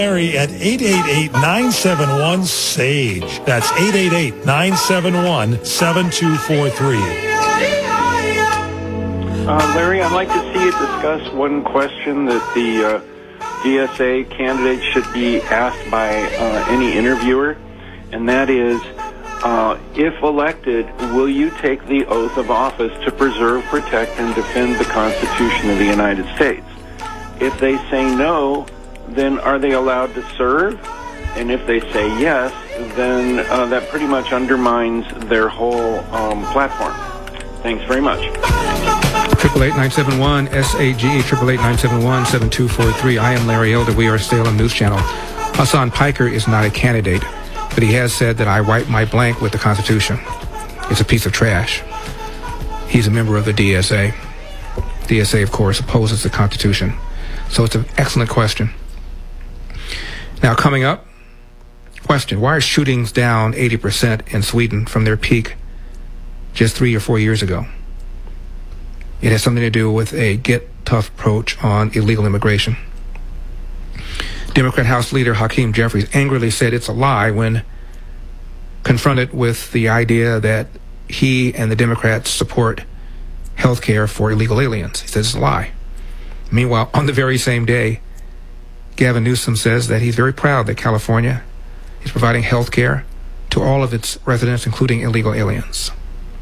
Larry at 888-971-SAGE. That's 888-971-7243. Larry, I'd like to see you discuss one question that the DSA candidate should be asked by any interviewer, and that is, if elected, will you take the oath of office to preserve, protect, and defend the Constitution of the United States? If they say no, then are they allowed to serve? And if they say yes, then that pretty much undermines their whole platform. Thanks very much. 888-971-SAGE, 888-971-7243. I am Larry Elder. We are Salem News Channel. Hassan Piker is not a candidate, but he has said that I wipe my blank with the Constitution. It's a piece of trash. He's a member of the DSA. DSA, of course, opposes the Constitution. So it's an excellent question. Now, coming up, question, why are shootings down 80% in Sweden from their peak just 3 or 4 years ago? It has something to do with a get-tough approach on illegal immigration. Democrat House Leader Hakeem Jeffries angrily said it's a lie when confronted with the idea that he and the Democrats support health care for illegal aliens. He says it's a lie. Meanwhile, on the very same day, Gavin Newsom says that he's very proud that California is providing health care to all of its residents, including illegal aliens.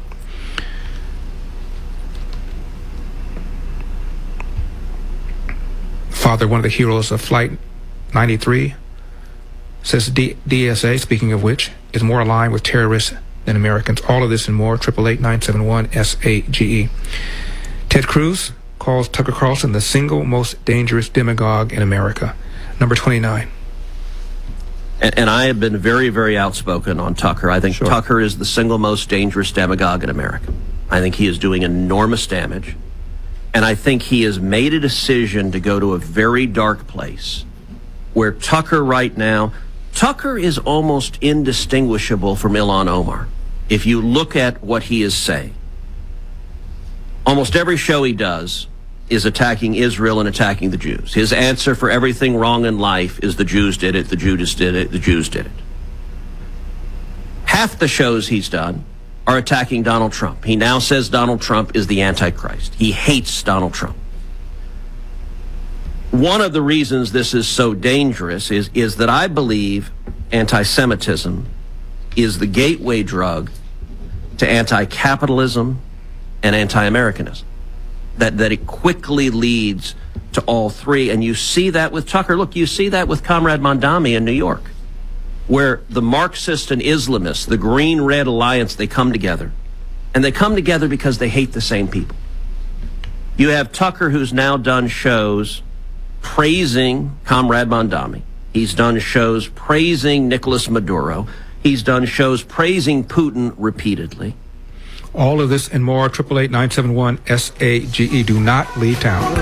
Father, one of the heroes of Flight 93, says DSA, speaking of which, is more aligned with terrorists than Americans. All of this and more, 888-971-SAGE. Ted Cruz calls Tucker Carlson the single most dangerous demagogue in America. Number 29. And I have been very, very outspoken on Tucker. I think Sure. Tucker is the single most dangerous demagogue in America. I think he is doing enormous damage. And I think he has made a decision to go to a very dark place where Tucker right now, Tucker is almost indistinguishable from Ilhan Omar. If you look at what he is saying, almost every show he does is attacking Israel and attacking the Jews. His answer for everything wrong in life is the Jews did it, the Judas did it, the Jews did it. Half the shows he's done are attacking Donald Trump. He now says Donald Trump is the Antichrist. He hates Donald Trump. One of the reasons this is so dangerous is that I believe anti-Semitism is the gateway drug to anti-capitalism and anti-Americanism. That it quickly leads to all three. And you see that with Tucker. Look, you see that with Comrade Mondami in New York, where the Marxists and Islamists, the Green-Red Alliance, they come together. And they come together because they hate the same people. You have Tucker, who's now done shows praising Comrade Mondami. He's done shows praising Nicolas Maduro. He's done shows praising Putin repeatedly. All of this and more, 888-971-SAGE. Do not leave town.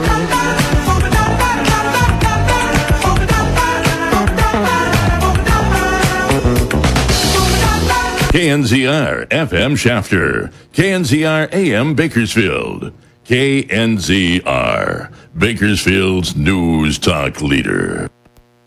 KNZR FM Shafter, KNZR AM Bakersfield, KNZR, Bakersfield's news talk leader.